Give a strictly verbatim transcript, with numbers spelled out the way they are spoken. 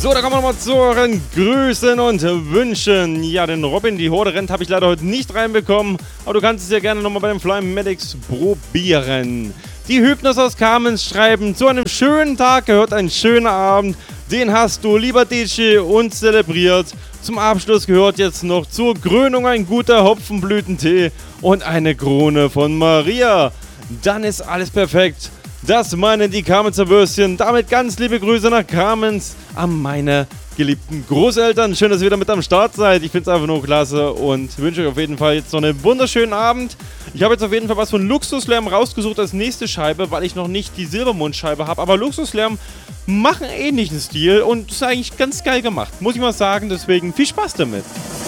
So, da kommen wir nochmal zu euren Grüßen und Wünschen. Ja, den Robin, die Horde rennt, habe ich leider heute nicht reinbekommen. Aber du kannst es ja gerne nochmal bei den Flying Medics probieren. Die Hypnos aus Kamenz schreiben, zu einem schönen Tag gehört ein schöner Abend. Den hast du, lieber D J, uns zelebriert. Zum Abschluss gehört jetzt noch zur Krönung ein guter Hopfenblütentee und eine Krone von Maria. Dann ist alles perfekt. Das meinen die Kamenzer Würstchen. Damit ganz liebe Grüße nach Kamenz an meine geliebten Großeltern. Schön, dass ihr wieder mit am Start seid. Ich finde es einfach nur klasse und wünsche euch auf jeden Fall jetzt noch einen wunderschönen Abend. Ich habe jetzt auf jeden Fall was von Luxuslärm rausgesucht als nächste Scheibe, weil ich noch nicht die Silbermondscheibe habe. Aber Luxuslärm machen ähnlichen Stil und ist eigentlich ganz geil gemacht, muss ich mal sagen. Deswegen viel Spaß damit.